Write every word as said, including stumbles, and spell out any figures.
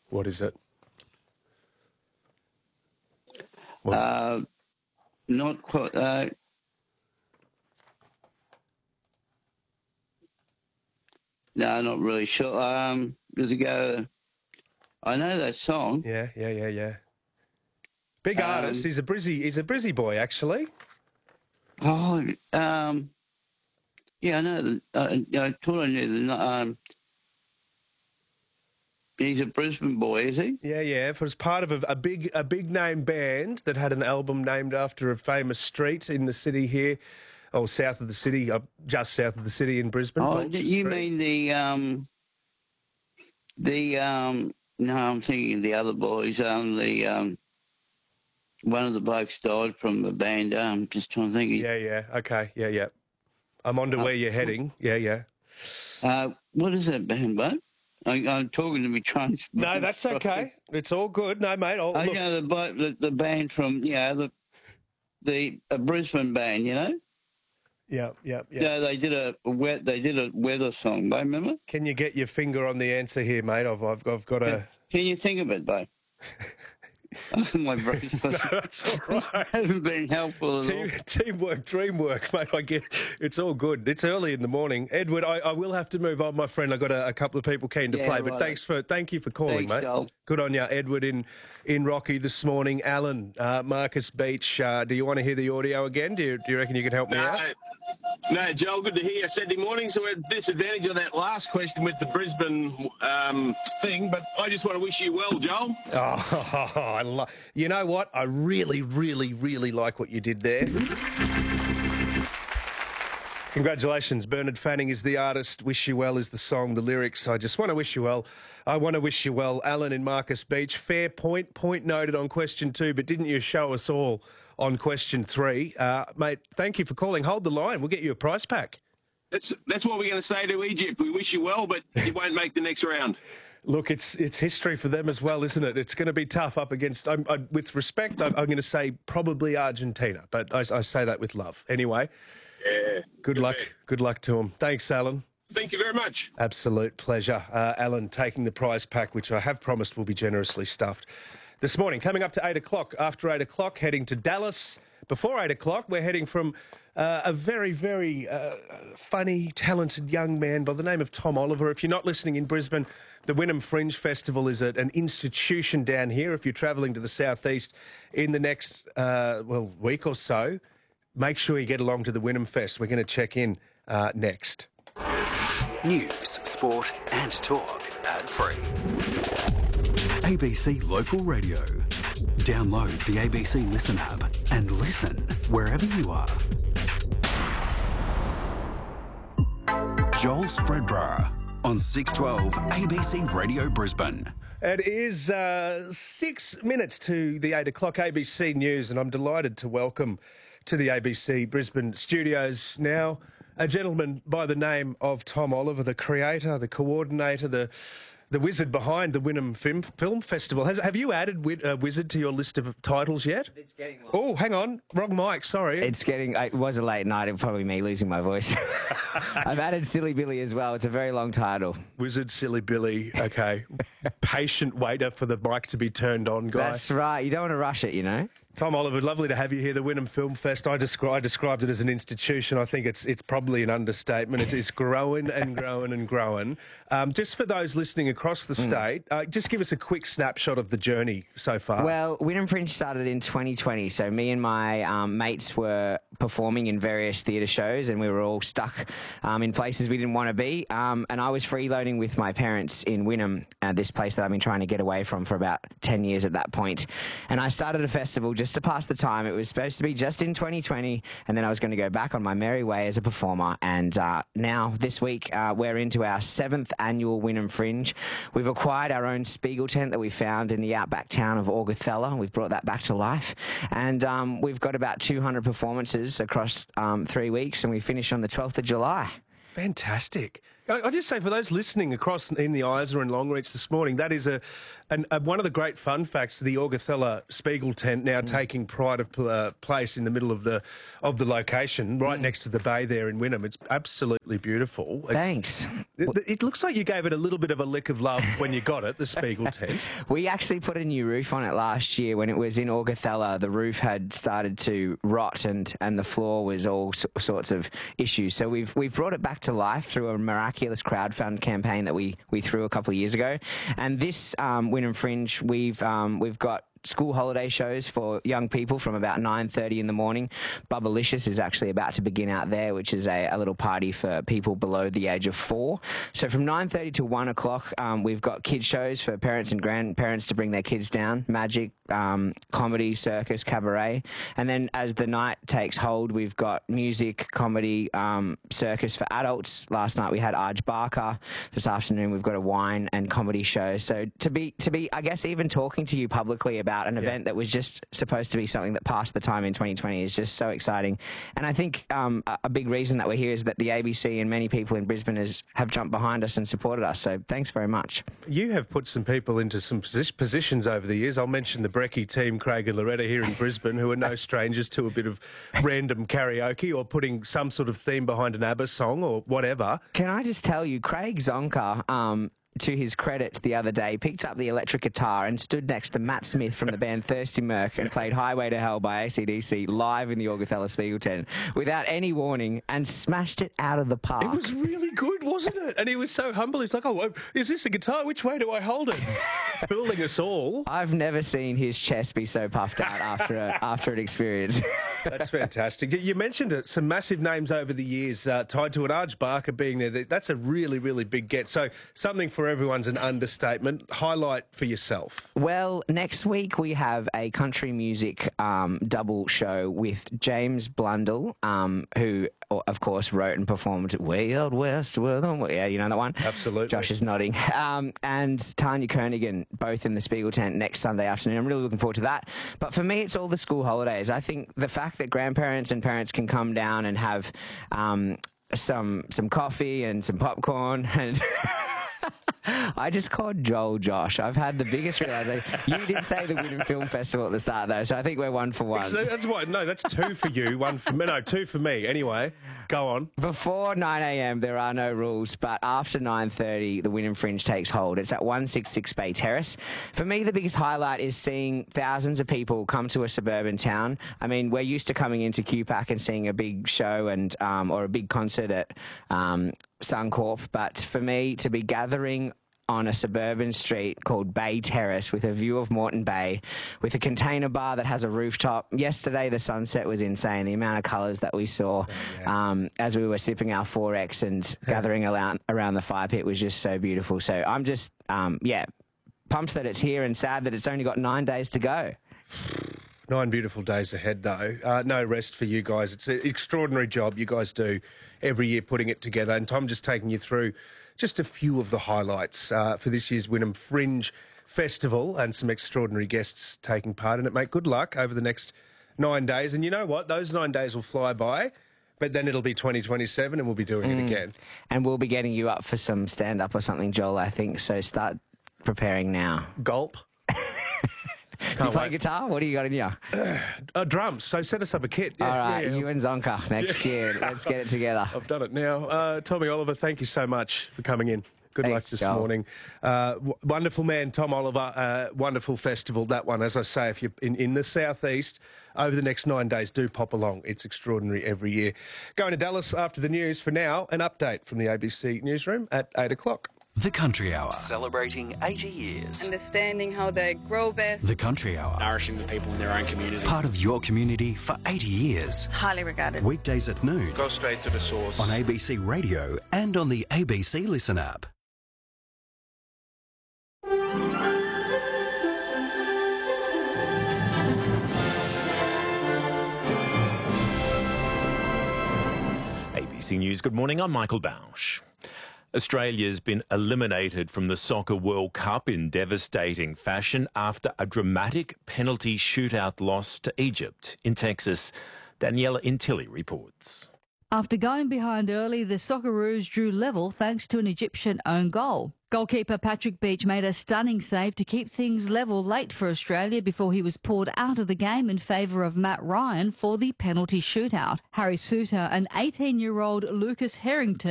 What is it? What is Uh, not quite. Uh, no, not really sure. Um, does it go? I know that song. Yeah, yeah, yeah, yeah. Big Um, artist. He's a Brizzy. He's a Brizzy boy, actually. Oh, um, yeah, I know. The, uh, I thought I knew the. Um, he's a Brisbane boy, is he? Yeah, yeah. It was part of a, a big, a big name band that had an album named after a famous street in the city here, or south of the city, uh, just south of the city in Brisbane. Oh, Vulture you Street. mean the um, the um? No, I'm thinking of the other boys. Um, the um, one of the blokes died from the band. I'm um, just trying to think. Yeah, yeah. Okay, yeah, yeah. I'm on to Uh, where you're heading. Yeah, yeah. Uh, what is that band, bud? I, I'm talking to me trans. No, that's okay. It's all good. No, mate. I'll, I look. know the, bo- the the band from you know the the a Brisbane band. You know. Yeah, yeah, yeah. Yeah, they did a, a we- they did a weather song. Mate, remember? Can you get your finger on the answer here, mate? I've, I've, I've got a. Can you think of it, though? Oh, my brain's No, that's all right. hasn't been helpful at Team, all. teamwork, dreamwork, mate. I get it's all good. It's early in the morning, Edward. I, I will have to move on, my friend. I got a, a couple of people keen to Yeah, play, but right. thanks for thank you for calling, Thanks, mate. Joel. Good on you, Edward in in Rocky this morning. Alan, uh, Marcus Beach. Uh, do you want to hear the audio again? Do you, do you reckon you could help me No, out? no, Joel, good to hear you Saturday morning. So we're at disadvantage of that last question with the Brisbane um, thing, but I just want to wish you well, Joel. Oh, I lo- you know what? I really, really, really like what you did there. Congratulations. Bernard Fanning is the artist. Wish You Well is the song, the lyrics. I just want to wish you well. I want to wish you well. Alan in Marcus Beach. Fair point. Point noted on question two, but didn't you show us all on question three? Uh, mate, thank you for calling. Hold the line. We'll get you a prize pack. That's that's what we're going to say to Egypt. We wish you well, but you won't make the next round. Look, it's it's history for them as well, isn't it? It's going to be tough up against, I'm, I, with respect, I'm, I'm going to say probably Argentina, but I, I say that with love. Anyway, Yeah. good luck. man. Good luck to them. Thanks, Alan. Thank you very much. Absolute pleasure. Uh, Alan taking the prize pack, which I have promised will be generously stuffed this morning. Coming up to eight o'clock, after eight o'clock, heading to Dallas. Before eight o'clock, we're heading from uh, a very, very uh, funny, talented young man by the name of Tom Oliver. If you're not listening in Brisbane, the Wynnum Fringe Festival is a, an institution down here. If you're travelling to the southeast in the next, uh, well, week or so, make sure you get along to the Wynnum Fest. We're going to check in uh, next. News, sport and talk ad-free. A B C Local Radio. Download the A B C Listen app and listen wherever you are. Joel Spreadborough on six twelve A B C Radio Brisbane. It is uh, six minutes to the eight o'clock A B C News, and I'm delighted to welcome to the A B C Brisbane studios now a gentleman by the name of Tom Oliver, the creator, the coordinator, the the wizard behind the Wynnum Film, Film Festival. Has, have you added wi- uh, wizard to your list of titles yet? It's getting long. Oh, hang on. Wrong mic, sorry. It's getting, it was a late night, it was probably me losing my voice. I've added Silly Billy as well, it's a very long title. Wizard, Silly Billy, okay. Patient waiter for the mic to be turned on, guy. That's right, you don't want to rush it, you know? Tom Oliver, lovely to have you here. The Wynnum Film Fest, I, descri- I described it as an institution. I think it's it's probably an understatement. It is growing and growing and growing. Um, just for those listening across the state, uh, just give us a quick snapshot of the journey so far. Well, Wynnum Fringe started in twenty twenty, so me and my um, mates were performing in various theatre shows and we were all stuck um, in places we didn't want to be. Um, and I was freeloading with my parents in Wynnum, uh, this place that I've been trying to get away from for about ten years at that point. And I started a festival just to pass the time. It was supposed to be just in twenty twenty, and then I was going to go back on my merry way as a performer. And uh, now, this week, uh, we're into our seventh annual Wynnum Fringe. We've acquired our own Spiegel tent that we found in the outback town of Augathella. We've brought that back to life. And um, we've got about two hundred performances across um, three weeks, and we finish on the twelfth of July. Fantastic. I I just say, for those listening across in the Isa and Longreach this morning, that is a, an, a one of the great fun facts. The Augathella Spiegel tent now mm. taking pride of uh, place in the middle of the of the location, right mm. next to the bay there in Wynnum. It's absolutely beautiful. It's, Thanks. It, it looks like you gave it a little bit of a lick of love when you got it, the Spiegel tent. We actually put a new roof on it last year when it was in Augathella. The roof had started to rot and, and the floor was all so, sorts of issues. So we've we've brought it back to life through a miraculous crowdfund campaign that we, we threw a couple of years ago. And this um, Wynnum Fringe, we've um, we've got school holiday shows for young people from about nine thirty in the morning. Bubblicious is actually about to begin out there, which is a, a little party for people below the age of four. So from nine thirty to one o'clock, um, we've got kids shows for parents and grandparents to bring their kids down, magic, um, comedy, circus, cabaret. And then as the night takes hold, we've got music, comedy, um, circus for adults. Last night we had Arj Barker. This afternoon we've got a wine and comedy show. So to be, to be, I guess, even talking to you publicly about About an yeah. event that was just supposed to be something that passed the time in twenty twenty is just so exciting. And I think um, a, a big reason that we're here is that the A B C and many people in Brisbane has, have jumped behind us and supported us. So thanks very much. You have put some people into some posi- positions over the years. I'll mention the Brecky team, Craig and Loretta here in Brisbane, who are no strangers to a bit of random karaoke or putting some sort of theme behind an ABBA song or whatever. Can I just tell you, Craig Zonka, um, to his credit the other day, picked up the electric guitar and stood next to Matt Smith from the band Thirsty Merc and played Highway to Hell by A C D C live in the Augathella Spiegel tent without any warning and smashed it out of the park. It was really good, wasn't it? And he was so humble. He's like, oh, is this the guitar? Which way do I hold it? Fooling us all. I've never seen his chest be so puffed out after a, after an experience. That's fantastic. You mentioned it, some massive names over the years uh, tied to it. Arj Barker being there, that's a really, really big get. So something for everyone's an understatement. Highlight for yourself. Well, next week we have a country music um, double show with James Blundell, um, who, of course, wrote and performed Way Out West with them. Yeah, you know that one? Absolutely. Josh is nodding. Um, and Tanya Kernigan, both in the Spiegel tent next Sunday afternoon. I'm really looking forward to that. But for me, it's all the school holidays. I think the fact that grandparents and parents can come down and have um, some some coffee and some popcorn and... I just called Joel Josh. I've had the biggest realisation. You did say the Wynnum Film Festival at the start, though, so I think we're one for one. That's what. No, that's two for you, one for me. No, two for me. Anyway, go on. Before nine a m, there are no rules, but after nine thirty, the Wynnum Fringe takes hold. It's at one sixty-six Bay Terrace. For me, the biggest highlight is seeing thousands of people come to a suburban town. I mean, we're used to coming into Q PAC and seeing a big show and um, or a big concert at um, Suncorp, but for me, to be gathering on a suburban street called Bay Terrace with a view of Moreton Bay, with a container bar that has a rooftop. Yesterday, the sunset was insane. The amount of colours that we saw yeah. um, as we were sipping our four X and yeah. gathering around, around the fire pit was just so beautiful. So I'm just, um, yeah, pumped that it's here and sad that it's only got nine days to go. Nine beautiful days ahead, though. Uh, no rest for you guys. It's an extraordinary job you guys do every year putting it together. And Tom just taking you through just a few of the highlights uh, for this year's Wynnum Fringe Festival and some extraordinary guests taking part in it, mate. Good luck over the next nine days. And you know what? Those nine days will fly by, but then it'll be twenty twenty-seven and we'll be doing mm. it again. And we'll be getting you up for some stand-up or something, Joel, I think. So start preparing now. Gulp. Can't you play wait. guitar? What do you got in you? Uh, uh, drums. So set us up a kit. Yeah, All right, yeah, yeah. you and Zonka next yeah. year. Let's get it together. I've done it now. Uh, Tommy Oliver, thank you so much for coming in. Good Thanks, luck this Joel. morning. Uh, w- wonderful man, Tom Oliver. Uh, wonderful festival, that one. As I say, if you're in, in the southeast over the next nine days, do pop along. It's extraordinary every year. Going to Dallas after the news. For now, an update from the A B C newsroom at eight o'clock. The Country Hour, celebrating eighty years. Understanding how they grow best. The Country Hour, nourishing the people in their own community. Part of your community for eighty years. Highly regarded. Weekdays at noon. Go straight to the source. On A B C Radio and on the A B C Listen app. A B C News, good morning, I'm Michael Bausch. Australia's been eliminated from the Soccer World Cup in devastating fashion after a dramatic penalty shootout loss to Egypt in Texas. Daniela Intilli reports. After going behind early, the Socceroos drew level thanks to an Egyptian own goal. Goalkeeper Patrick Beach made a stunning save to keep things level late for Australia before he was pulled out of the game in favour of Matt Ryan for the penalty shootout. Harry Suter and eighteen-year-old Lucas Harrington